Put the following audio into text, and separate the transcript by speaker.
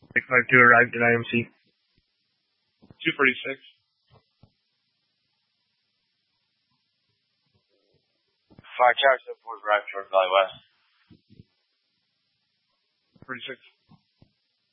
Speaker 1: 552 arrived at IMC.
Speaker 2: 246.
Speaker 3: 5 Tower 74 arrived towards Valley West.
Speaker 2: 46.